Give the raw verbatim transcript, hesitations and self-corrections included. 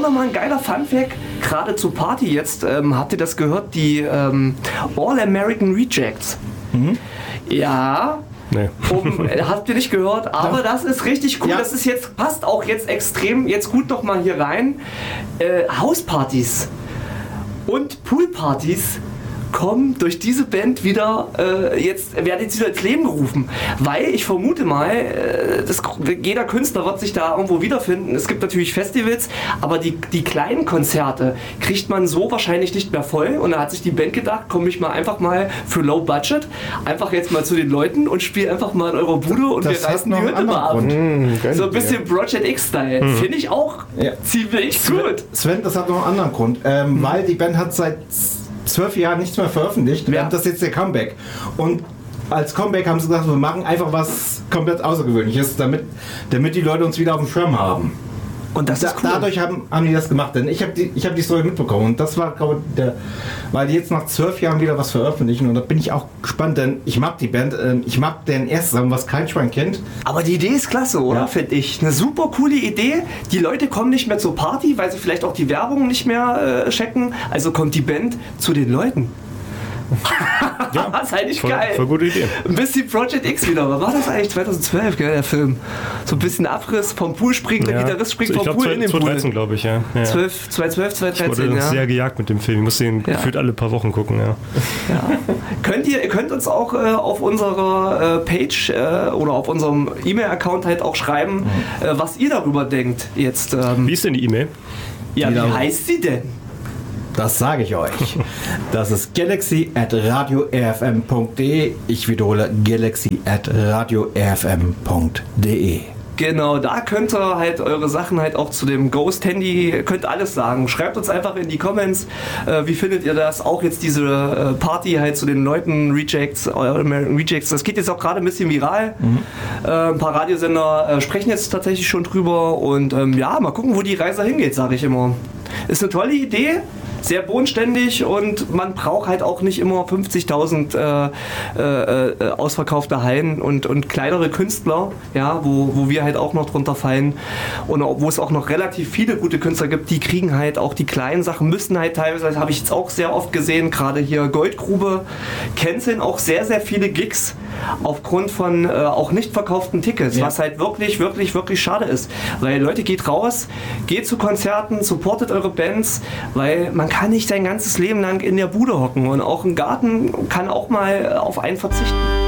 nochmal ein geiler Funfact, gerade zur Party jetzt, ähm, habt ihr das gehört, die ähm, All American Rejects? Mhm. Ja, nee. um, habt ihr nicht gehört, aber das ist richtig cool, ja. Das ist jetzt, passt auch jetzt extrem, jetzt gut nochmal hier rein, äh, Hauspartys und Poolpartys kommen durch diese Band wieder, äh, jetzt werden jetzt wieder ins Leben gerufen. Weil ich vermute mal, äh, das, jeder Künstler wird sich da irgendwo wiederfinden. Es gibt natürlich Festivals, aber die, die kleinen Konzerte kriegt man so wahrscheinlich nicht mehr voll. Und da hat sich die Band gedacht, komme ich mal einfach mal für Low Budget, einfach jetzt mal zu den Leuten und spiele einfach mal in eurer Bude und das wir reißen die Hütte mal ab. Mmh, so ein bisschen Project X-Style. Mmh. Finde ich auch ja. ziemlich Sven, gut. Sven, das hat noch einen anderen Grund. Ähm, mhm. Weil die Band hat seit zwölf Jahren nichts mehr veröffentlicht. Ja. Das ist jetzt der Comeback. Und als Comeback haben sie gesagt, wir machen einfach was komplett Außergewöhnliches, damit, damit die Leute uns wieder auf dem Schirm haben. Und das da, ist cool. Dadurch haben, haben die das gemacht, denn ich habe die, ich hab die Story mitbekommen und das war, glaube ich, der, weil die jetzt nach zwölf Jahren wieder was veröffentlichen und da bin ich auch gespannt, denn ich mag die Band, äh, ich mag deren erstes Song, was kein Schwein kennt. Aber die Idee ist klasse, oder? Ja. Finde ich. Eine super coole Idee. Die Leute kommen nicht mehr zur Party, weil sie vielleicht auch die Werbung nicht mehr äh, checken, also kommt die Band zu den Leuten. Ja, das ist eigentlich voll, geil. Voll gute Idee. Ein bisschen Project X wieder. Was war das eigentlich? zweitausendzwölf, gell, der Film? So ein bisschen Abriss vom Pool springen, der ja. Gitarrist springt so, vom Pool in den Pool. zweitausenddreizehn, glaube ich, ja. ja. zwölf, zweitausendzwölf, zweitausenddreizehn, ich wurde ja. sehr gejagt mit dem Film. Ich muss den ja. gefühlt alle paar Wochen gucken, ja. ja. Könnt ihr, ihr könnt uns auch äh, auf unserer äh, Page äh, oder auf unserem E-Mail-Account halt auch schreiben, mhm. äh, was ihr darüber denkt jetzt. Ähm. Wie ist denn die E-Mail? Ja, wie heißt sie denn? Das sage ich euch. Das ist galaxy at radio r f m punkt d e. Ich wiederhole galaxy at radio r f m punkt d e. Genau, da könnt ihr halt eure Sachen halt auch zu dem Ghost-Handy, könnt alles sagen. Schreibt uns einfach in die Comments, äh, wie findet ihr das? Auch jetzt diese äh, Party halt zu den Leuten, Rejects, American Rejects, das geht jetzt auch gerade ein bisschen viral. Mhm. Äh, ein paar Radiosender äh, sprechen jetzt tatsächlich schon drüber und ähm, ja, mal gucken, wo die Reise hingeht, sage ich immer. Ist eine tolle Idee. Sehr bodenständig und man braucht halt auch nicht immer fünfzigtausend äh, äh, ausverkaufte Hallen und, und kleinere Künstler, ja, wo, wo wir halt auch noch drunter fallen und wo es auch noch relativ viele gute Künstler gibt, die kriegen halt auch die kleinen Sachen, müssen halt teilweise, das habe ich jetzt auch sehr oft gesehen, gerade hier Goldgrube, canceln auch sehr, sehr viele Gigs aufgrund von äh, auch nicht verkauften Tickets, ja. was halt wirklich, wirklich, wirklich schade ist, weil Leute, geht raus, geht zu Konzerten, supportet eure Bands, weil man kann nicht sein ganzes Leben lang in der Bude hocken und auch ein Garten kann auch mal auf einen verzichten.